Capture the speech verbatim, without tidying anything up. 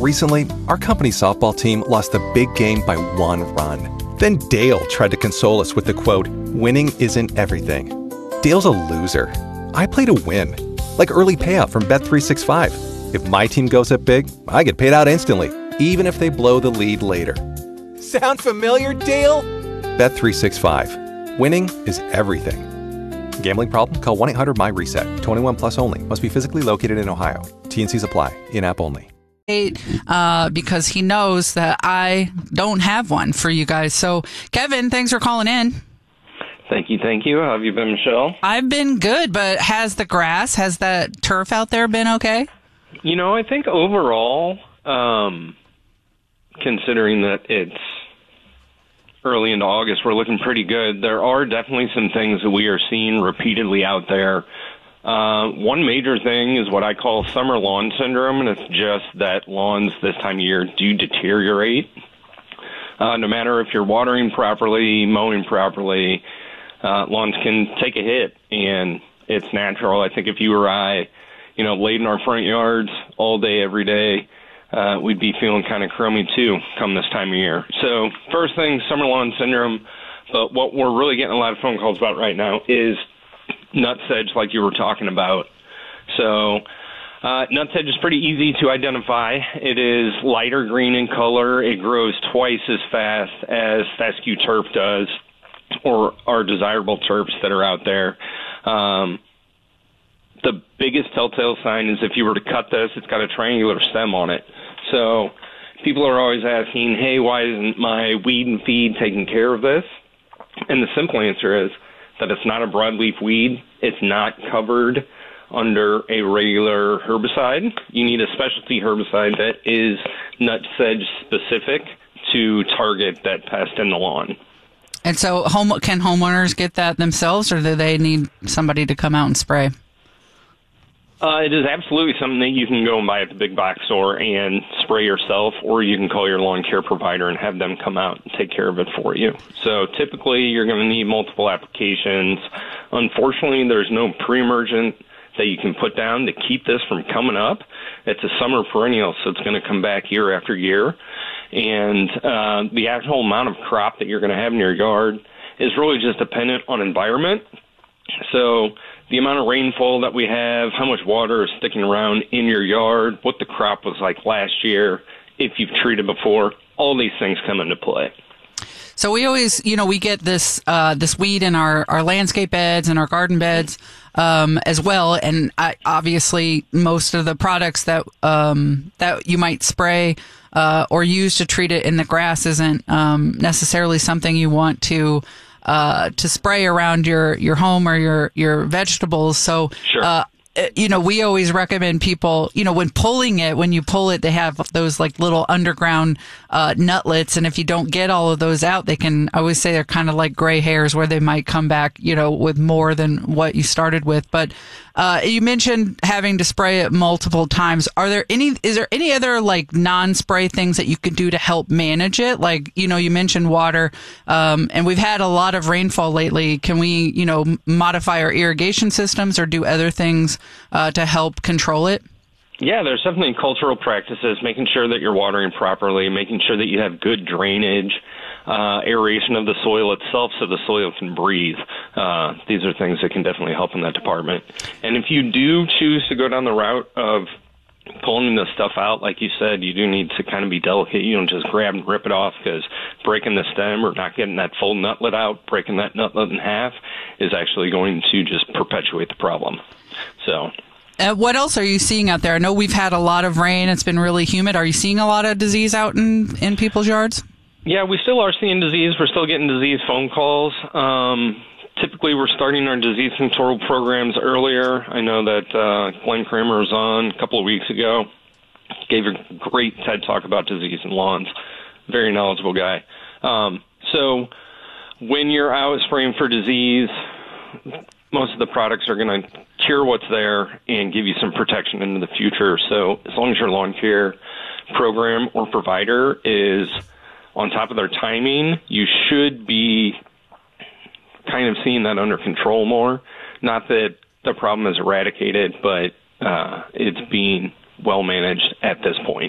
Recently, our company softball team lost a big game by one run. Then Dale tried to console us with the quote, "Winning isn't everything." Dale's a loser. I play to win. Like early payout from Bet three sixty-five. If my team goes up big, I get paid out instantly, even if they blow the lead later. Sound familiar, Dale? Bet three sixty-five. Winning is everything. Gambling problem? Call one eight hundred M Y reset. twenty-one plus only. Must be physically located in Ohio. T and Cs apply. In-app only. Uh, because he knows that I don't have one for you guys. So, Kevin, thanks for calling in. Thank you, thank you. How have you been, Michelle? I've been good, but has the grass, has that turf out there been okay? You know, I think overall, um, considering that it's early into August, we're looking pretty good. There are definitely some things that we are seeing repeatedly out there. Uh, one major thing is what I call summer lawn syndrome, and it's just that lawns this time of year do deteriorate. Uh, no matter if you're watering properly, mowing properly, uh, lawns can take a hit, and it's natural. I think if you or I, you know, laid in our front yards all day, every day, uh, we'd be feeling kind of crummy too come this time of year. So first thing, summer lawn syndrome, but what we're really getting a lot of phone calls about right now is nutsedge, like you were talking about. So uh, nutsedge is pretty easy to identify. It is lighter green in color. It grows twice as fast as fescue turf does, or our desirable turfs that are out there. Um, the biggest telltale sign is if you were to cut this, it's got a triangular stem on it. So people are always asking, hey, why isn't my weed and feed taking care of this? And the simple answer is that it's not a broadleaf weed. It's not covered under a regular herbicide. You need a specialty herbicide that is nutsedge specific to target that pest in the lawn. And so home, can homeowners get that themselves, or do they need somebody to come out and spray? Uh, it is absolutely something that you can go and buy at the big box store and spray yourself, or you can call your lawn care provider and have them come out and take care of it for you. So typically you're going to need multiple applications. Unfortunately, there's no pre-emergent that you can put down to keep this from coming up. It's a summer perennial, so it's going to come back year after year. And uh, the actual amount of crop that you're going to have in your yard is really just dependent on environment. So the amount of rainfall that we have, how much water is sticking around in your yard, what the crop was like last year, if you've treated before, all these things come into play. So we always, you know, we get this uh, this weed in our, our landscape beds and our garden beds um, as well. And I, obviously, most of the products that um, that you might spray uh, or use to treat it in the grass isn't um, necessarily something you want to uh, to spray around your, your home or your, your vegetables. So, sure. uh, you know, we always recommend people, you know, when pulling it, when you pull it, they have those like little underground uh, nutlets. And if you don't get all of those out, they can, I always say they're kind of like gray hairs where they might come back, you know, with more than what you started with. But uh, you mentioned having to spray it multiple times. Are there any, is there any other like non-spray things that you could do to help manage it? Like, you know, you mentioned water um, and we've had a lot of rainfall lately. Can we, you know, modify our irrigation systems or do other things uh, to help control it? Yeah, there's definitely cultural practices, making sure that you're watering properly, making sure that you have good drainage, uh, aeration of the soil itself so the soil can breathe. Uh, these are things that can definitely help in that department. And if you do choose to go down the route of pulling this stuff out, like you said, you do need to kind of be delicate. You don't just grab and rip it off, because breaking the stem or not getting that full nutlet out, breaking that nutlet in half, is actually going to just perpetuate the problem. So... Uh, what else are you seeing out there? I know we've had a lot of rain. It's been really humid. Are you seeing a lot of disease out in, in people's yards? Yeah, we still are seeing disease. We're still getting disease phone calls. Um, typically, we're starting our disease control programs earlier. I know that uh, Glenn Kramer was on a couple of weeks ago. Gave a great TED Talk about disease in lawns. Very knowledgeable guy. Um, so when you're out spraying for disease, most of the products are going to cure what's there and give you some protection into the future. So as long as your lawn care program or provider is on top of their timing, you should be kind of seeing that under control more. Not that the problem is eradicated, but uh, it's being well managed at this point.